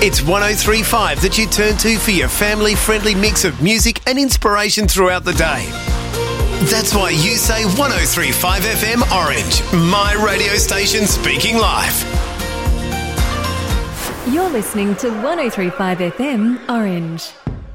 It's 103.5 that you turn to for your family-friendly mix of music and inspiration throughout the day. That's why you say 103.5 FM Orange, my radio station speaking live. You're listening to 103.5 FM Orange.